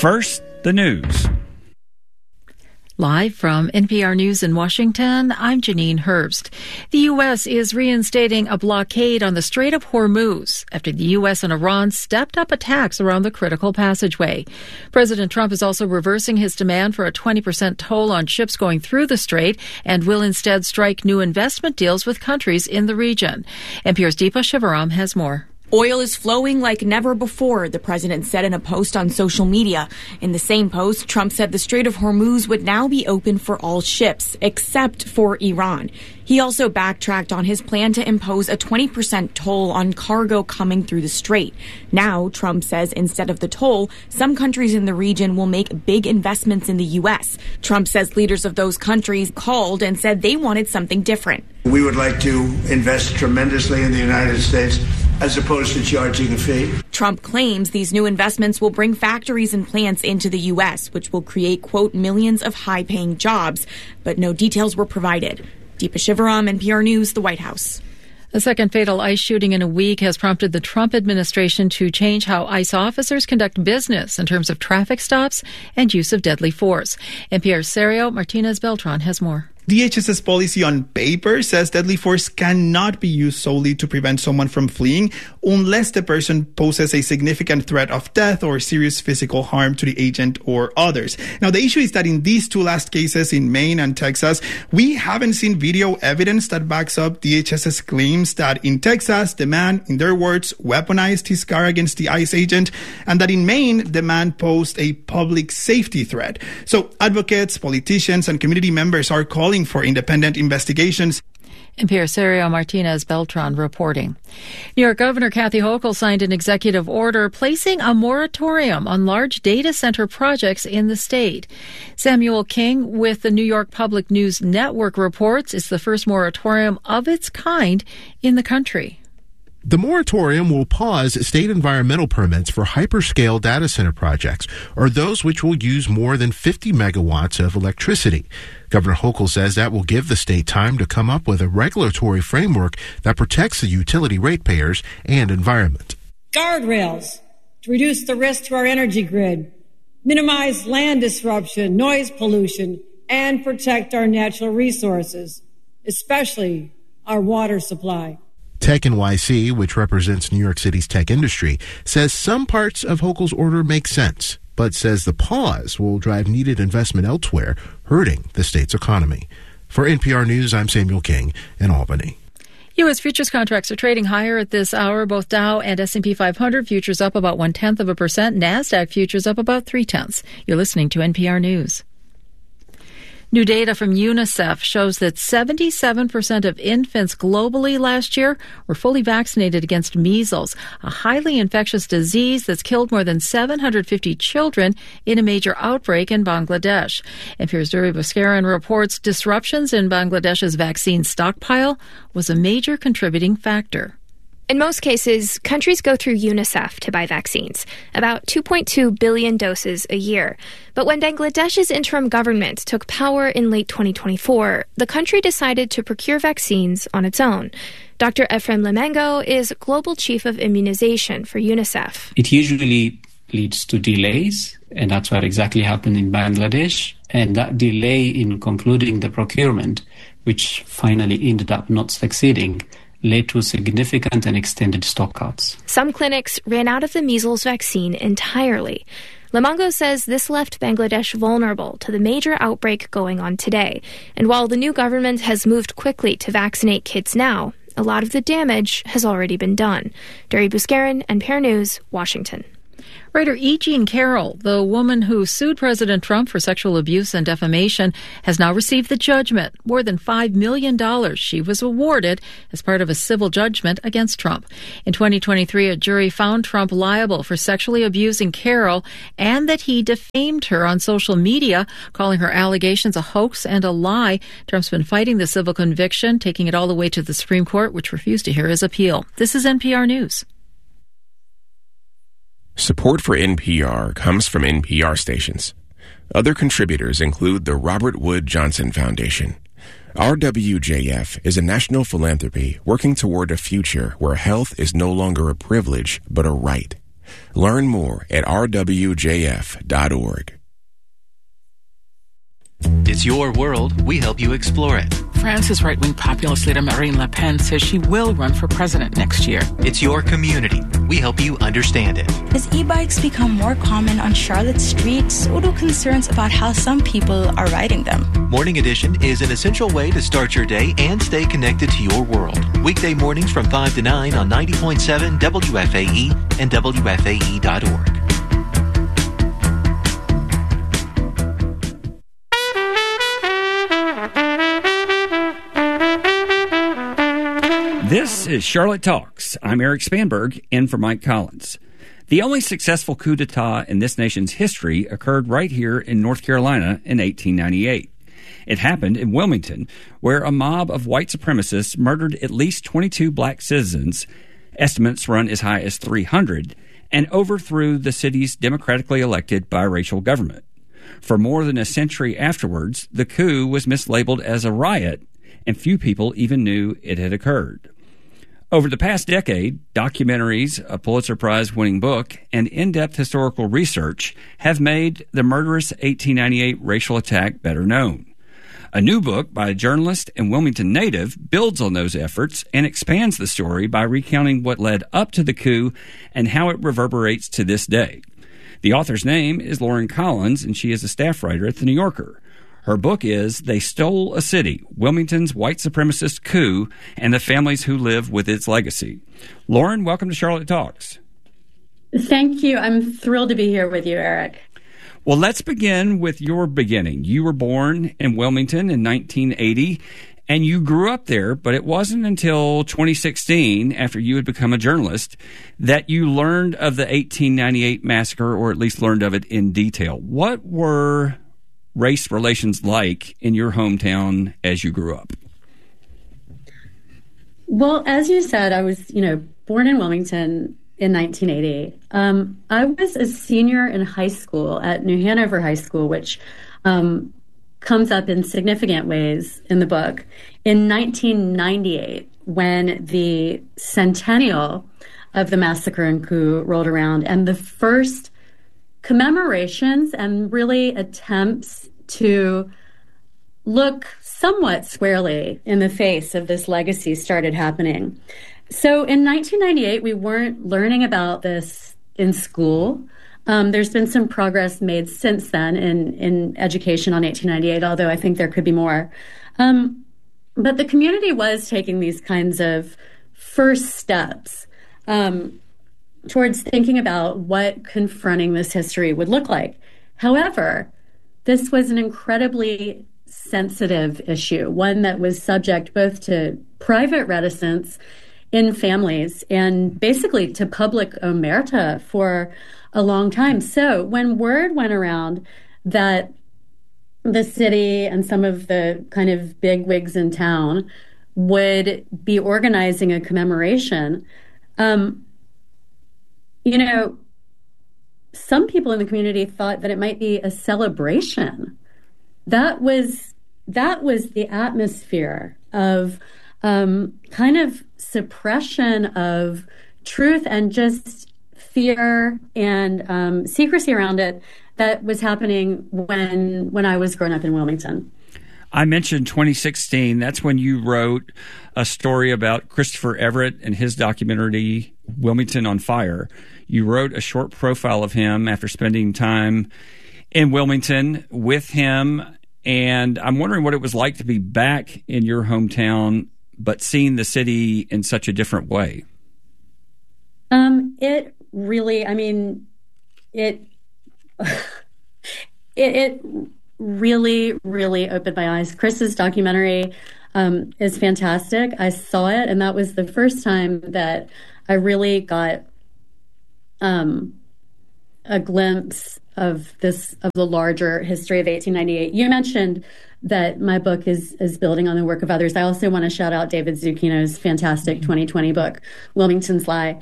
first, the news. Live from NPR News in Washington, I'm Janine Herbst. The U.S. is reinstating a blockade on the Strait of Hormuz after the U.S. and Iran stepped up attacks around the critical passageway. President Trump is also reversing his demand for a 20% toll on ships going through the strait and will instead strike new investment deals with countries in the region. NPR's Deepa Shivaram has more. Oil is flowing like never before, the president said in a post on social media. In the same post, Trump said the Strait of Hormuz would now be open for all ships, except for Iran. He also backtracked on his plan to impose a 20% toll on cargo coming through the strait. Now, Trump says instead of the toll, some countries in the region will make big investments in the U.S. Trump says leaders of those countries called and said they wanted something different. We would like to invest tremendously in the United States as opposed to charging a fee. Trump claims these new investments will bring factories and plants into the U.S., which will create, quote, millions of high-paying jobs, but no details were provided. Deepa Shivaram, NPR News, the White House. A second fatal ICE shooting in a week has prompted the Trump administration to change how ICE officers conduct business in terms of traffic stops and use of deadly force. NPR's Sergio Martinez-Beltran has more. DHS's policy on paper says deadly force cannot be used solely to prevent someone from fleeing unless the person poses a significant threat of death or serious physical harm to the agent or others. Now, the issue is that in these two last cases in Maine and Texas, we haven't seen video evidence that backs up DHS's claims that in Texas, the man, in their words, weaponized his car against the ICE agent, and that in Maine, the man posed a public safety threat. So advocates, politicians, and community members are calling for independent investigations. NPR's Sergio Martinez-Beltran reporting. New York Governor Kathy Hochul signed an executive order placing a moratorium on large data center projects in the state. Samuel King with the New York Public News Network reports it's the first moratorium of its kind in the country. The moratorium will pause state environmental permits for hyperscale data center projects, or those which will use more than 50 megawatts of electricity. Governor Hochul says that will give the state time to come up with a regulatory framework that protects the utility ratepayers and environment. Guardrails to reduce the risk to our energy grid, minimize land disruption, noise pollution, and protect our natural resources, especially our water supply. Tech NYC, which represents New York City's tech industry, says some parts of Hochul's order make sense, but says the pause will drive needed investment elsewhere, hurting the state's economy. For NPR News, I'm Samuel King in Albany. U.S. futures contracts are trading higher at this hour. Both Dow and S&P 500 futures up about 0.1%. NASDAQ futures up about 0.3%. You're listening to NPR News. New data from UNICEF shows that 77% of infants globally last year were fully vaccinated against measles, a highly infectious disease that's killed more than 750 children in a major outbreak in Bangladesh. NPR's Duri Bhaskaran reports disruptions in Bangladesh's vaccine stockpile was a major contributing factor. In most cases, countries go through UNICEF to buy vaccines, about 2.2 billion doses a year. But when Bangladesh's interim government took power in late 2024, the country decided to procure vaccines on its own. Dr. Ephraim Lemengo is Global Chief of Immunization for UNICEF. It usually leads to delays, and that's what exactly happened in Bangladesh. And that delay in concluding the procurement, which finally ended up not succeeding, led to significant and extended stockouts. Some clinics ran out of the measles vaccine entirely. Lemengo says this left Bangladesh vulnerable to the major outbreak going on today. And while the new government has moved quickly to vaccinate kids now, a lot of the damage has already been done. Duri Bhaskaran, NPR News, Washington. Writer E. Jean Carroll, the woman who sued President Trump for sexual abuse and defamation, has now received the judgment, more than $5 million she was awarded as part of a civil judgment against Trump. In 2023, a jury found Trump liable for sexually abusing Carroll and that he defamed her on social media, calling her allegations a hoax and a lie. Trump's been fighting the civil conviction, taking it all the way to the Supreme Court, which refused to hear his appeal. This is NPR News. Support for NPR comes from NPR stations. Other contributors include the Robert Wood Johnson Foundation. RWJF is a national philanthropy working toward a future where health is no longer a privilege, but a right. Learn more at rwjf.org. It's your world. We help you explore it. France's right-wing populist leader Marine Le Pen says she will run for president next year. It's your community. We help you understand it. As e-bikes become more common on Charlotte's streets, so do concerns about how some people are riding them. Morning Edition is an essential way to start your day and stay connected to your world. Weekday mornings from 5 to 9 on 90.7 WFAE and WFAE.org. This is Charlotte Talks. I'm Eric Spanberg, in for Mike Collins. The only successful coup d'etat in this nation's history occurred right here in North Carolina in 1898. It happened in Wilmington, where a mob of white supremacists murdered at least 22 black citizens, estimates run as high as 300, and overthrew the city's democratically elected biracial government. For more than a century afterwards, the coup was mislabeled as a riot, and few people even knew it had occurred. Over the past decade, documentaries, a Pulitzer Prize-winning book, and in-depth historical research have made the murderous 1898 racial attack better known. A new book by a journalist and Wilmington native builds on those efforts and expands the story by recounting what led up to the coup and how it reverberates to this day. The author's name is Lauren Collins, and she is a staff writer at The New Yorker. Her book is They Stole a City, Wilmington's White Supremacist Coup and the Families Who Live with Its Legacy. Lauren, welcome to Charlotte Talks. Thank you. I'm thrilled to be here with you, Eric. Well, let's begin with your beginning. You were born in Wilmington in 1980, and you grew up there, but it wasn't until 2016, after you had become a journalist, that you learned of the 1898 massacre, or at least learned of it in detail. What were race relations like in your hometown as you grew up? Well, as you said, I was, born in Wilmington in 1980. I was a senior in high school at New Hanover High School, which comes up in significant ways in the book. In 1998, when the centennial of the massacre and coup rolled around, and the first commemorations and really attempts to look somewhat squarely in the face of this legacy started happening. So in 1998, we weren't learning about this in school. There's been some progress made since then in education on 1898, although I think there could be more. But the community was taking these kinds of first steps towards thinking about what confronting this history would look like. However, this was an incredibly sensitive issue, one that was subject both to private reticence in families and basically to public omerta for a long time. So when word went around that the city and some of the kind of big wigs in town would be organizing a commemoration, some people in the community thought that it might be a celebration. That was the atmosphere of kind of suppression of truth and just fear and secrecy around it that was happening when I was growing up in Wilmington. I mentioned 2016. That's when you wrote a story about Christopher Everett and his documentary, Wilmington on Fire. You wrote a short profile of him after spending time in Wilmington with him. And I'm wondering what it was like to be back in your hometown, but seeing the city in such a different way. It really, it really, really opened my eyes. Chris's documentary is fantastic. I saw it, and that was the first time that I really got a glimpse of the larger history of 1898. You mentioned that my book is building on the work of others. I also want to shout out David Zucchino's fantastic 2020 book, Wilmington's Lie.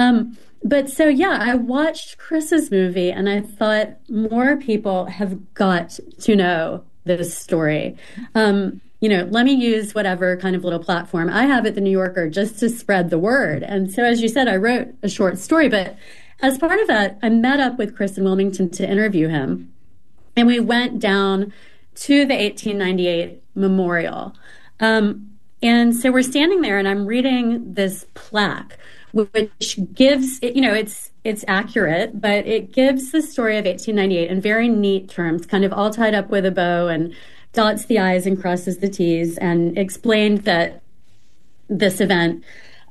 I watched Chris's movie and I thought more people have got to know this story. Let me use whatever kind of little platform I have at The New Yorker just to spread the word. And so, as you said, I wrote a short story, but as part of that, I met up with Chris in Wilmington to interview him. And we went down to the 1898 memorial. And so we're standing there, and I'm reading this plaque, which gives, it's accurate, but it gives the story of 1898 in very neat terms, kind of all tied up with a bow and dots the I's and crosses the T's, and explained that this event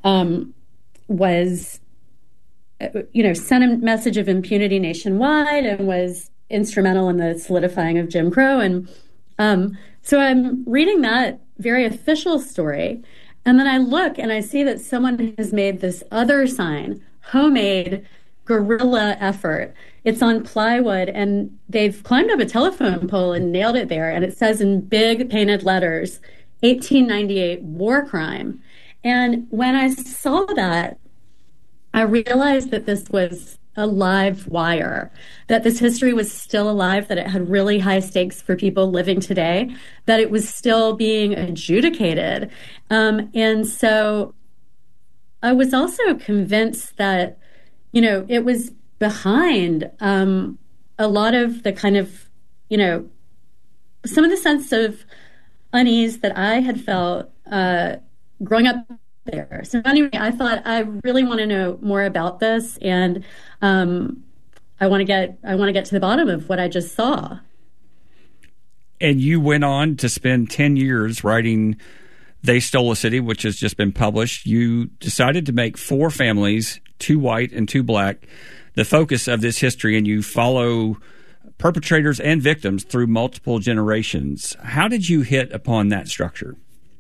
was, sent a message of impunity nationwide and was instrumental in the solidifying of Jim Crow. And so I'm reading that very official story, and then I look and I see that someone has made this other sign, homemade guerrilla effort. It's on plywood, and they've climbed up a telephone pole and nailed it there, and it says in big painted letters, 1898 war crime. And when I saw that, I realized that this was a live wire, that this history was still alive, that it had really high stakes for people living today, that it was still being adjudicated. And so I was also convinced that, it was behind a lot of the kind of, some of the sense of unease that I had felt growing up there. So anyway, I thought I really want to know more about this, and I want to get to the bottom of what I just saw. And you went on to spend 10 years writing They Stole a City, which has just been published. You decided to make 4 families, 2 white and 2 black, the focus of this history, and you follow perpetrators and victims through multiple generations. How did you hit upon that structure?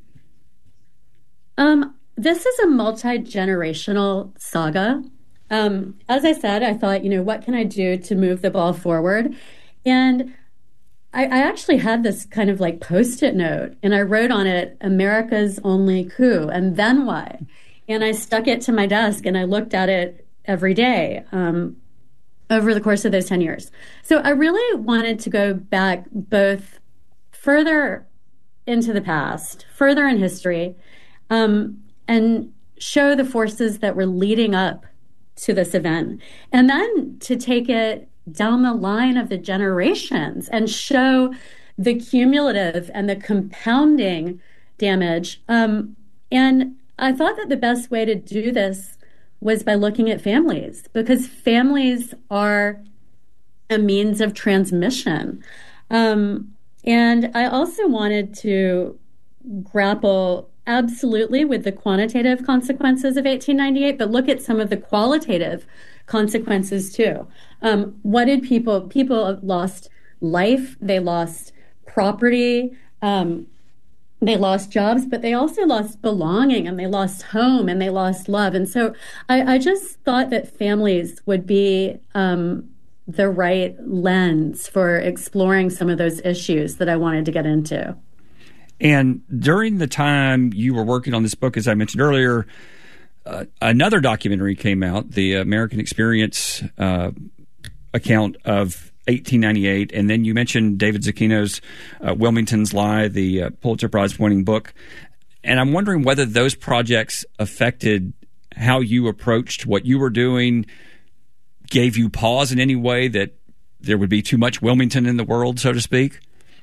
This is a multi-generational saga. As I said, I thought, what can I do to move the ball forward? And I actually had this kind of like Post-it note, and I wrote on it, America's only coup, and then what? And I stuck it to my desk, and I looked at it every day over the course of those 10 years. So I really wanted to go back both further into the past, further in history, and show the forces that were leading up to this event, and then to take it down the line of the generations and show the cumulative and the compounding damage. And I thought that the best way to do this was by looking at families, because families are a means of transmission. And I also wanted to grapple absolutely with the quantitative consequences of 1898, but look at some of the qualitative consequences too. What did people lost life, they lost property, they lost jobs, but they also lost belonging, and they lost home, and they lost love. And so I just thought that families would be the right lens for exploring some of those issues that I wanted to get into. And during the time you were working on this book, as I mentioned earlier, another documentary came out, the American Experience account of 1898, and then you mentioned David Zucchino's Wilmington's Lie, the Pulitzer Prize-winning book. And I'm wondering whether those projects affected how you approached what you were doing, gave you pause in any way that there would be too much Wilmington in the world, so to speak?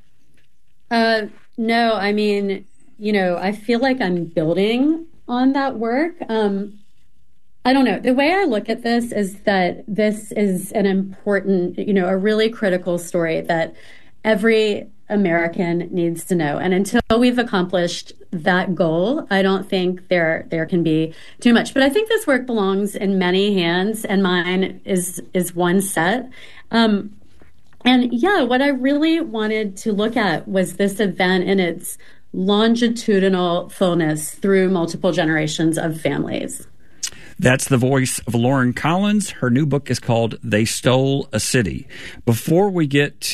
No, I mean, I feel like I'm building on that work. I don't know. The way I look at this is that this is an important, a really critical story that every American needs to know. And until we've accomplished that goal, I don't think there can be too much. But I think this work belongs in many hands, and mine is one set. And yeah, what I really wanted to look at was this event in its longitudinal fullness through multiple generations of families. That's the voice of Lauren Collins. Her new book is called They Stole a City. Before we get to